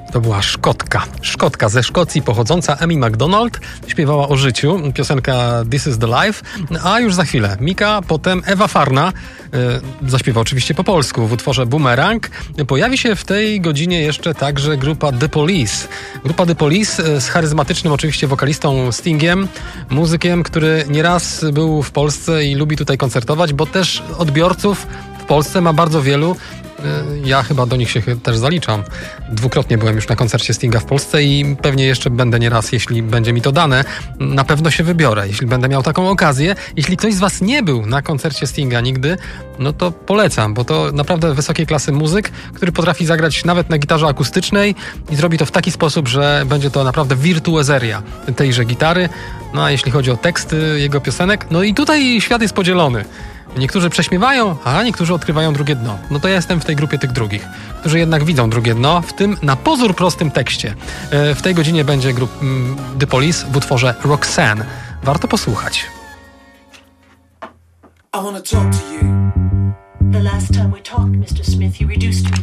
To była Szkotka ze Szkocji pochodząca, Amy Macdonald, śpiewała o życiu, piosenka This is the Life, a już za chwilę Mika, potem Ewa Farna, zaśpiewa oczywiście po polsku w utworze Boomerang. Pojawi się w tej godzinie jeszcze także grupa The Police. Grupa The Police z charyzmatycznym oczywiście wokalistą Stingiem, muzykiem, który nieraz był w Polsce i lubi tutaj koncertować, bo też odbiorców w Polsce ma bardzo wielu. Ja chyba do nich się też zaliczam. Dwukrotnie byłem już na koncercie Stinga w Polsce i pewnie jeszcze będę nieraz, jeśli będzie mi to dane. Na pewno się wybiorę, jeśli będę miał taką okazję. Jeśli ktoś z was nie był na koncercie Stinga nigdy, no to polecam, bo to naprawdę wysokiej klasy muzyk, który potrafi zagrać nawet na gitarze akustycznej i zrobi to w taki sposób, że będzie to naprawdę wirtuozeria tejże gitary. No a jeśli chodzi o teksty jego piosenek, no i tutaj świat jest podzielony. Niektórzy prześmiewają, a niektórzy odkrywają drugie dno. No to ja jestem w tej grupie tych drugich, którzy jednak widzą drugie dno w tym na pozór prostym tekście. W tej godzinie będzie The Police w utworze Roxanne. Warto posłuchać. I wanna talk to you. The last time we talked, Mr. Smith, you reduced me